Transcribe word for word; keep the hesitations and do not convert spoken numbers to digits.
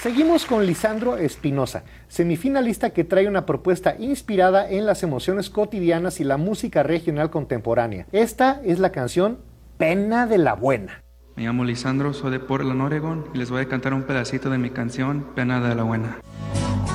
Seguimos con Lisandro Espinosa, semifinalista que trae una propuesta inspirada en las emociones cotidianas y la música regional contemporánea. Esta es la canción Pena de la Buena. Me llamo Lisandro, soy de Portland, Oregon, y les voy a cantar un pedacito de mi canción Pena de la Buena.